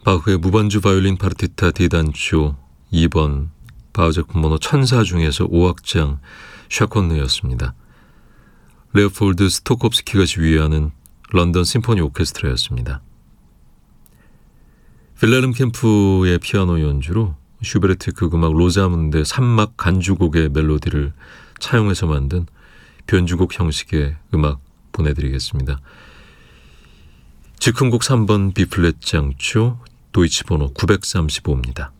바흐의 무반주 바이올린 파르티타 D단조 2번 바흐 작품 번호 1004 중에서 5악장 샤콘느였습니다. 레오폴드 스토콥스키가 지휘하는 런던 심포니 오케스트라였습니다. 빌헬름 캠프의 피아노 연주로 슈베르트의 극음악 로자문데 3막 간주곡의 멜로디를 차용해서 만든 변주곡 형식의 음악 보내드리겠습니다. 즉흥곡 3번 B플랫 장조 도이치 번호 935입니다.